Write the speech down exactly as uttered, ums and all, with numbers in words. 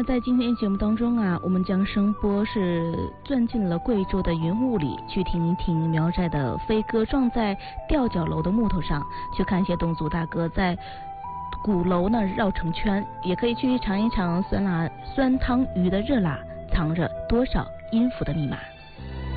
在今天节目当中啊，我们将声波是钻进了贵州的云雾里，去听一听苗寨的飞鸽撞在吊脚楼的木头上，去看一些侗族大哥在鼓楼呢绕成圈，也可以去尝一尝酸辣酸汤鱼的热辣，藏着多少音符的密码。